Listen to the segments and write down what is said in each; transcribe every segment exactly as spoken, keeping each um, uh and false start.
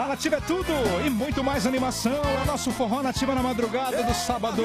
Nativa é tudo e muito mais animação. É o nosso Forró Nativa na madrugada do sábado.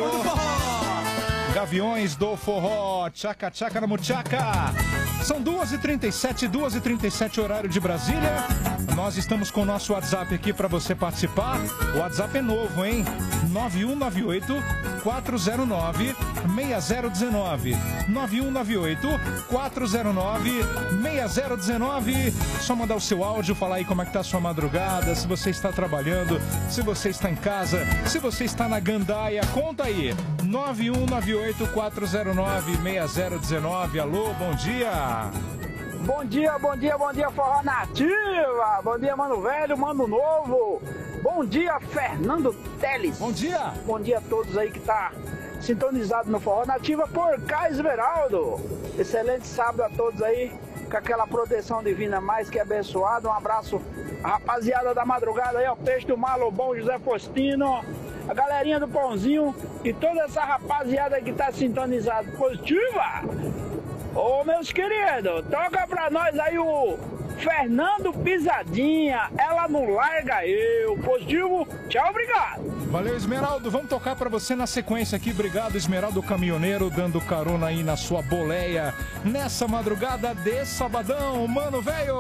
Gaviões do Forró, tchaca tchaca na muchaca. São duas e trinta e sete, duas e trinta e sete horário de Brasília. Nós estamos com o nosso WhatsApp aqui para você participar. O WhatsApp é novo, hein? nove um nove oito, quatro zero nove, seis zero um nove. nove um nove oito, quatro zero nove, seis zero um nove. Só mandar o seu áudio, falar aí como é que tá a sua madrugada, se você está trabalhando, se você está em casa, se você está na gandaia, conta aí. nove um nove oito, quatro zero nove, seis zero um nove. Alô, bom dia. Bom dia, bom dia, bom dia, Forró Nativa. Bom dia, Mano Velho, Mano Novo. Bom dia, Fernando Teles. Bom dia. Bom dia a todos aí que tá sintonizado no Forró Nativa por Caio Esmeraldo. Excelente sábado a todos aí, com aquela proteção divina mais que abençoada. Um abraço a rapaziada da madrugada aí, ó, Peixe do Malo, Bom José Faustino, a galerinha do Pãozinho e toda essa rapaziada que tá sintonizado. Positiva! Ô, meus queridos, toca pra nós aí o Fernando Pisadinha, Ela Não Larga Eu. Positivo, tchau, obrigado. Valeu, Esmeraldo, vamos tocar pra você na sequência aqui. Obrigado, Esmeraldo Caminhoneiro, dando carona aí na sua boleia nessa madrugada de sabadão, mano velho.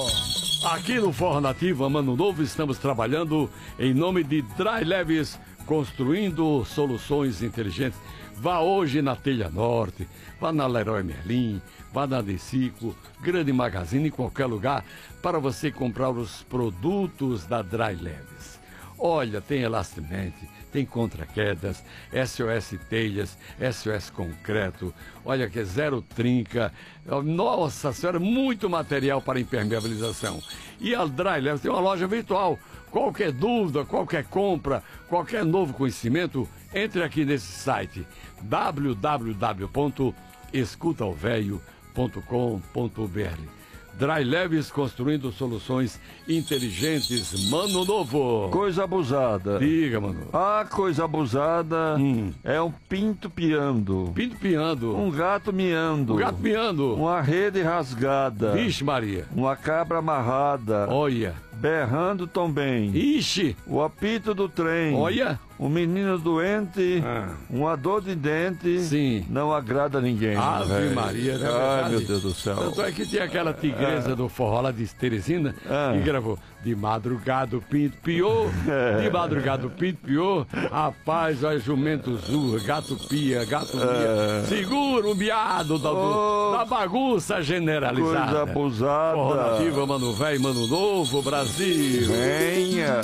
Aqui no Forró Nativa, Mano Novo, estamos trabalhando em nome de Dry Leves, construindo soluções inteligentes. Vá hoje na Telha Norte, vá na Leroy Merlin, vá na Decico, Grande Magazine, em qualquer lugar, para você comprar os produtos da Dry Leves. Olha, tem elastimente, tem contra-quedas, S O S Telhas, S O S Concreto, olha que é zero trinca, nossa senhora, muito material para impermeabilização. E a Dry Leves tem uma loja virtual. Qualquer dúvida, qualquer compra, qualquer novo conhecimento, entre aqui nesse site w w w ponto escuta o velho ponto com ponto b r. Dry Leves, construindo soluções inteligentes, Mano Novo. Coisa abusada. Diga, Mano. A coisa abusada hum. é um pinto piando. Pinto piando. Um gato miando. Um gato miando. Uma rede rasgada. Vixe, Maria. Uma cabra amarrada. Olha. Berrando também. Ixi. O apito do trem. Olha. Um menino doente, ah. uma dor de dente, sim, não agrada ninguém. Ave Maria, né? Ai, meu Deus do céu. Tanto é que tinha aquela tigresa ah. do forró lá de Teresina, ah. que gravou de madrugada o pinto piou, é. de madrugada o pinto piou, rapaz, olha, jumento zurra, gato pia, gato mia, é. segura o miado da, oh. da bagunça generalizada. Coisa abusada. Forró Nativa, Mano Velho, Mano Novo, Brasil. Venha.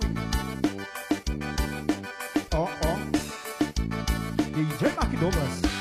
D J Mark Douglas.